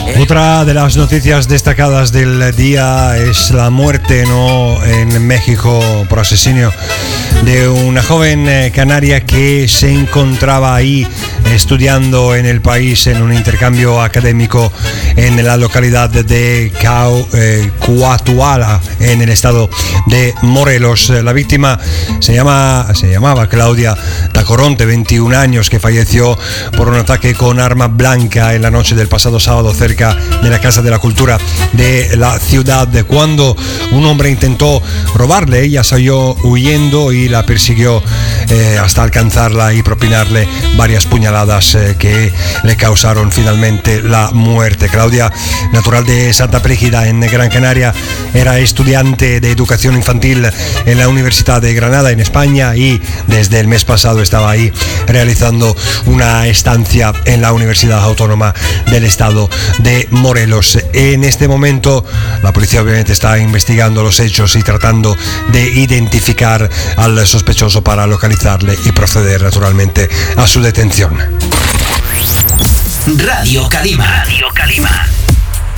Otra de las noticias destacadas del día es la muerte en México por asesinio de una joven canaria que se encontraba ahí estudiando en el país en un intercambio académico en la localidad de Cuatuala, en el estado de Morelos. La víctima se llamaba Claudia Tacoronte, 21 años, que falleció por un ataque con arma blanca en la noche del pasado sábado cerca de la Casa de la Cultura de la ciudad. Cuando un hombre intentó robarle, ella salió huyendo y la persiguió hasta alcanzarla y propinarle varias puñaladas que le causaron finalmente la muerte. Claudia, natural de Santa Brígida en Gran Canaria, era estudiante de educación infantil en la Universidad de Granada en España y desde el mes pasado estaba ahí realizando una estancia en la Universidad Autónoma del Estado de Morelos. En este momento la policía obviamente está investigando los hechos y tratando de identificar al sospechoso para localizarle y proceder naturalmente a su detención. Radio Calima.